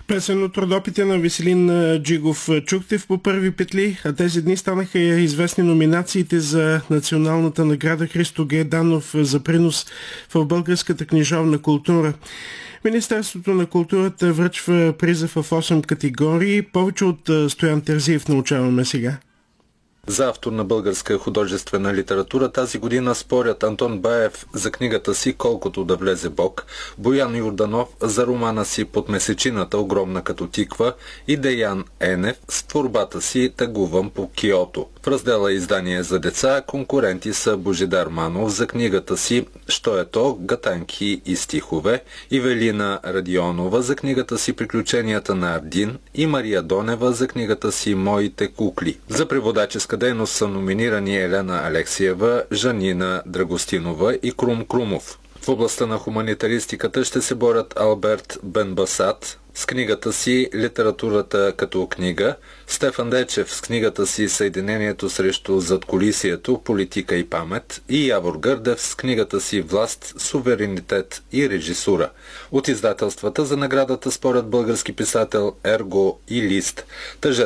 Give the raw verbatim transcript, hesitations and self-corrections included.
Песен от родопите на Веселин Джигов чухте в по първи петли, а тези дни станаха известни номинациите за националната награда Христо Гайданов за принос в българската книжовна култура. Министерството на културата връчва приза в осем категории. Повече от Стоян Терзиев научаваме сега. За автор на българска художествена литература тази година спорят Антон Баев за книгата си «Колкото да влезе Бог», Боян Йорданов за романа си «Под месечината, огромна като тиква» и Деян Енев с творбата си «Тъгувам по Киото». В раздела издание за деца конкуренти са Божидар Манов за книгата си «Що е то? Гатанки и стихове», Ивелина Радионова за книгата си «Приключенията на Ардин» и Мария Донева за книгата си «Моите кукли». За преводаческа дейност са номинирани Елена Алексиева, Жанина Драгостинова и Крум Крумов. В областта на хуманитаристиката ще се борят Алберт Бенбасат с книгата си «Литературата като книга», Стефан Дечев с книгата си «Съединението срещу задкулисието, политика и памет» и Явор Гърдев с книгата си «Власт, суверенитет и режисура». От издателствата за наградата спорят български писател Ерго и Лист,